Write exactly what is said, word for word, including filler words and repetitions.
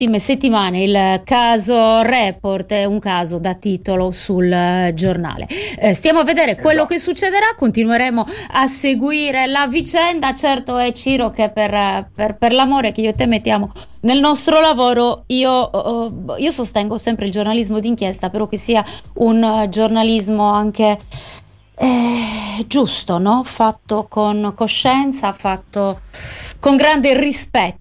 ultime settimane il caso Report è un caso da titolo sul eh, giornale. Eh, stiamo a vedere quello Esatto. che succederà, continueremo a seguire la vicenda. Certo è, Ciro, che per, eh, per- per l'amore che io e te mettiamo nel nostro lavoro, io, oh, io sostengo sempre il giornalismo d'inchiesta, però che sia un eh, giornalismo anche eh, giusto, no? Fatto con coscienza, fatto con grande rispetto.